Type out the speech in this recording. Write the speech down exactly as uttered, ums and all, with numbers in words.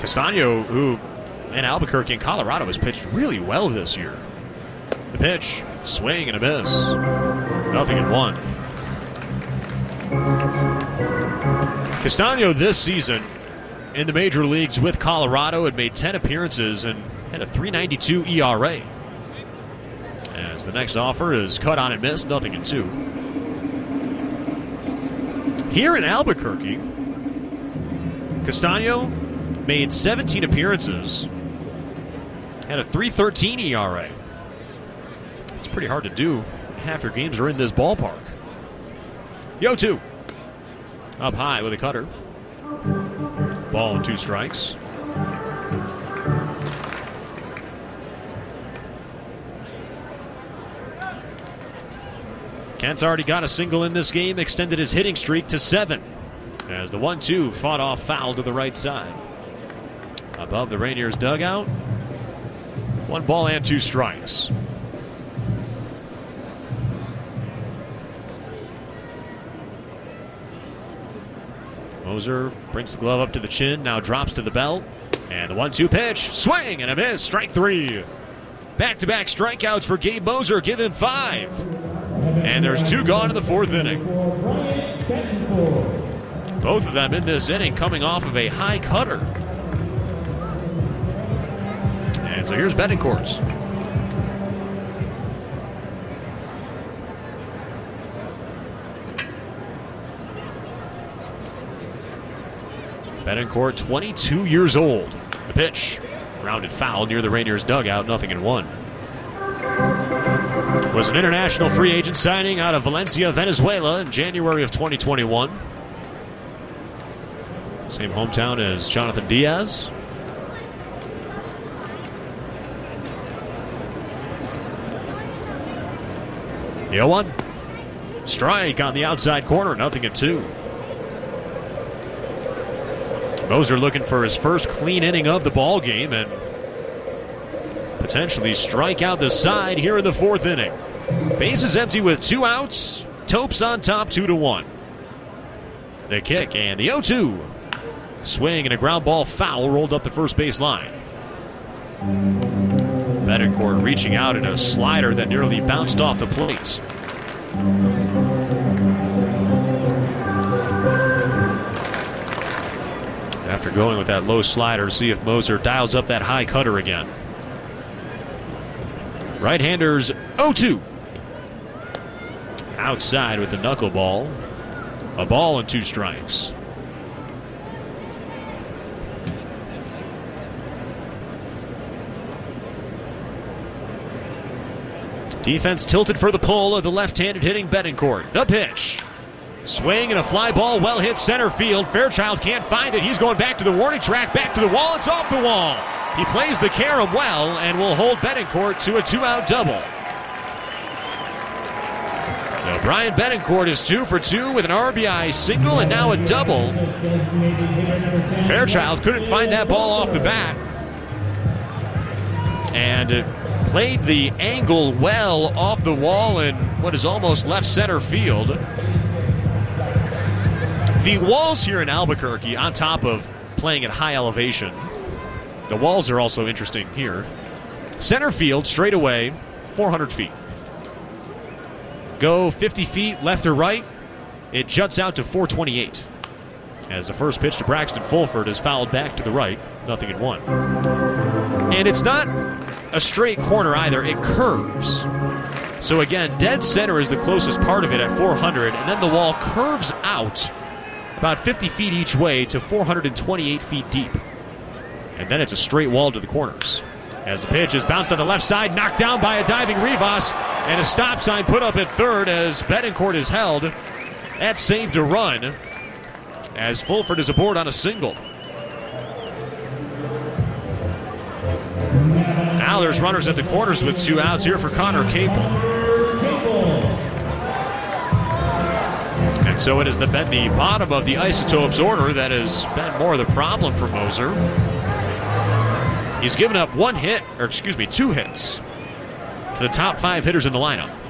Castano, who in Albuquerque and Colorado has pitched really well this year. The pitch, swing and a miss. Nothing in one. Castano this season in the major leagues with Colorado had made ten appearances and had a three ninety-two E R A. As the next offer is cut on and missed, nothing in two. Here in Albuquerque, Castano made seventeen appearances, had a three thirteen E R A. It's pretty hard to do. Half your games are in this ballpark. The oh two. Up high with a cutter. Ball and two strikes. Kent's already got a single in this game, extended his hitting streak to seven. As the one two fought off foul to the right side. Above the Rainiers dugout. One ball and two strikes. Moser brings the glove up to the chin, now drops to the belt. And the one two pitch, swing and a miss, strike three. Back-to-back strikeouts for Gabe Moser, give him five. And there's two gone in the fourth inning. Both of them in this inning coming off of a high cutter. And so here's Betancourt. Betancourt, twenty-two years old. The pitch, rounded foul near the Rainiers dugout, nothing in one. Was an international free agent signing out of Valencia, Venezuela in January of twenty twenty-one. Same hometown as Jonathan Diaz. The oh one. Strike on the outside corner, nothing in two. Moser looking for his first clean inning of the ball game and potentially strike out the side here in the fourth inning. Bases empty with two outs. Topes on top, two to one. The kick and the oh two. Swing and a ground ball foul rolled up the first base line. Betancourt reaching out in a slider that nearly bounced off the plate. After going with that low slider, see if Moser dials up that high cutter again. Right-handers oh two. Outside with the knuckleball. A ball and two strikes. Defense tilted for the pull of the left-handed hitting Betancourt. The pitch. Swing and a fly ball, well hit center field. Fairchild can't find it. He's going back to the warning track, back to the wall. It's off the wall. He plays the carom well and will hold Betancourt to a two-out double. So Brian Betancourt is two for two with an R B I single and now a double. Fairchild couldn't find that ball off the bat. And played the angle well off the wall in what is almost left center field. The walls here in Albuquerque, on top of playing at high elevation, the walls are also interesting here. Center field, straight away, four hundred feet. Go fifty feet left or right, it juts out to four twenty-eight. As the first pitch to Braxton Fulford is fouled back to the right, nothing in one. And it's not a straight corner either, it curves. So again, dead center is the closest part of it at four hundred, and then the wall curves out about fifty feet each way to four hundred twenty-eight feet deep. And then it's a straight wall to the corners. As the pitch is bounced on the left side, knocked down by a diving Rivas, and a stop sign put up at third as Betancourt is held. That saved a run as Fulford is aboard on a single. Now there's runners at the corners with two outs here for Connor Capel. And so it has been the bottom of the Isotopes order that has been more the problem for Moser. He's given up one hit, or excuse me, two hits to the top five hitters in the lineup.